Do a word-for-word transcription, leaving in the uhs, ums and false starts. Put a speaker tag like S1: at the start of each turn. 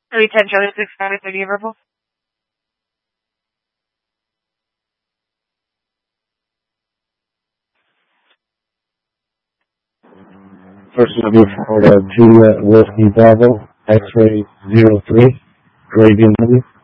S1: three ten Charlie six nine thirty verbal.
S2: First number for uh, Juliet Whiskey Bravo, X-ray zero three, Arabian number.